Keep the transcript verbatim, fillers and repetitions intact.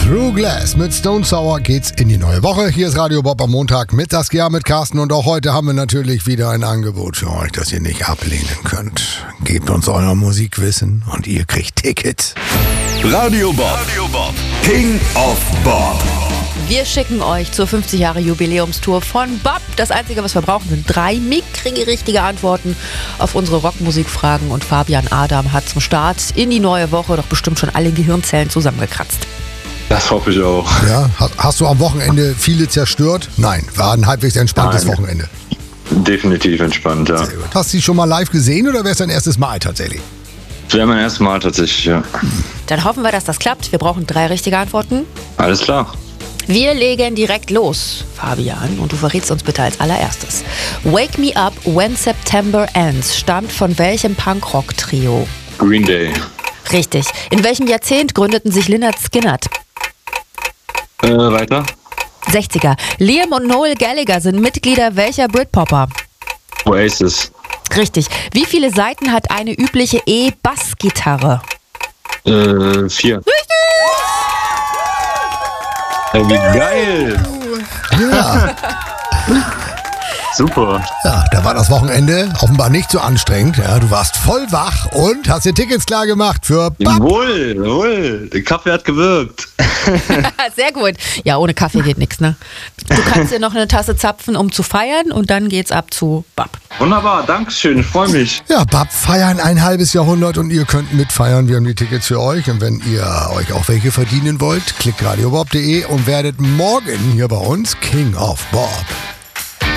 Through Glass mit Stone Sour geht's in die neue Woche. Hier ist Radio Bob am Montag mit das Jahr mit Carsten und auch heute haben wir natürlich wieder ein Angebot für euch, das ihr nicht ablehnen könnt. Gebt uns euer Musikwissen und ihr kriegt Tickets. Radio Bob, Radio Bob. King of Bob. Wir schicken euch zur fünfzig Jahre Jubiläumstour von Bob. Das Einzige, was wir brauchen, sind drei mickrige richtige Antworten auf unsere Rockmusikfragen. Und Fabian Adam hat zum Start in die neue Woche doch bestimmt schon alle Gehirnzellen zusammengekratzt. Das hoffe ich auch. Ja, hast du am Wochenende viele zerstört? Nein, war ein halbwegs entspanntes Nein. Wochenende. Definitiv entspannt, ja. Sehr gut. Hast du sie schon mal live gesehen oder wäre es dein erstes Mal tatsächlich? Das wäre mein erstes Mal tatsächlich, ja. Dann hoffen wir, dass das klappt. Wir brauchen drei richtige Antworten. Alles klar. Wir legen direkt los, Fabian, und du verrätst uns bitte als allererstes. Wake Me Up When September Ends stammt von welchem Punkrock-Trio? Green Day. Richtig. In welchem Jahrzehnt gründeten sich Lynyrd Skynyrd? Äh, weiter. sechziger. Liam und Noel Gallagher sind Mitglieder welcher Britpopper? Oasis. Richtig. Wie viele Saiten hat eine übliche E-Bass-Gitarre? Äh, vier. Ey, wie geil. Ja. Super. Ja, da war das Wochenende offenbar nicht so anstrengend. Ja, du warst voll wach und hast dir Tickets klar gemacht für Bob. Jawohl, jawohl. Der Kaffee hat gewirkt. Sehr gut. Ja, ohne Kaffee geht nichts, ne? Du kannst dir noch eine Tasse zapfen, um zu feiern und dann geht's ab zu Bob. Wunderbar, Dankeschön, ich freue mich. Ja, Bob feiern ein halbes Jahrhundert und ihr könnt mitfeiern. Wir haben die Tickets für euch. Und wenn ihr euch auch welche verdienen wollt, klickt radiobob punkt de und werdet morgen hier bei uns King of Bob.